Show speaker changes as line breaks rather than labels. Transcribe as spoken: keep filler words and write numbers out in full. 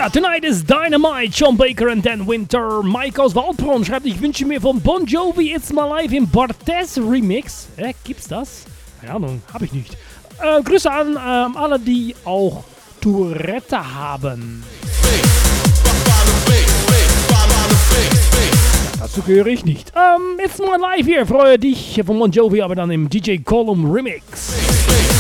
Ja, Tonight is Dynamite, Sean Baker and Dan Winter. Mike aus Waldbronn schreibt, ich wünsche mir von Bon Jovi It's My Life im Barthes Remix. Äh, gibt's das? Keine Ahnung, hab ich nicht. Äh, Grüße an ähm, alle, die auch Tourette haben. Ja, dazu gehöre ich nicht. Ähm, It's My Life hier, freue dich von Bon Jovi, aber dann im D J Column Remix.